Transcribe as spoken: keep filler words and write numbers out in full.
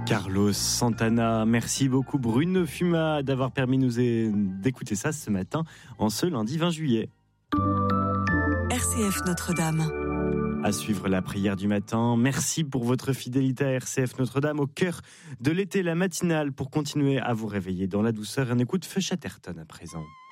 Carlos Santana, merci beaucoup Bruno Fuma d'avoir permis nous d'écouter ça ce matin, en ce lundi vingt juillet. R C F Notre-Dame. À suivre la prière du matin. Merci pour votre fidélité à R C F Notre-Dame, au cœur de l'été, la matinale, pour continuer à vous réveiller dans la douceur. Et on écoute Feu Chatterton à présent.